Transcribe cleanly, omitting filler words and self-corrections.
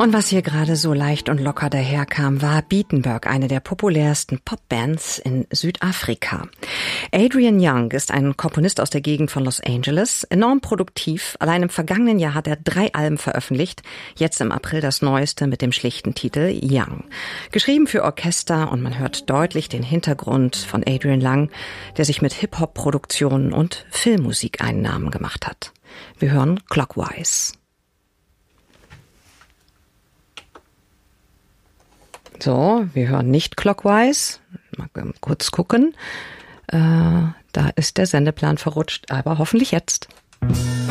Und was hier gerade so leicht und locker daherkam, war Beatenberg, eine der populärsten Popbands in Südafrika. Adrian Young ist ein Komponist aus der Gegend von Los Angeles, enorm produktiv. Allein im vergangenen Jahr hat er 3 Alben veröffentlicht, jetzt im April das neueste mit dem schlichten Titel Young. Geschrieben für Orchester und man hört deutlich den Hintergrund von Adrian Young, der sich mit Hip-Hop-Produktionen und Filmmusik einen Namen gemacht hat. Wir hören Clockwise. So, wir hören nicht Clockwise. Mal kurz gucken. Da ist der Sendeplan verrutscht, aber hoffentlich jetzt.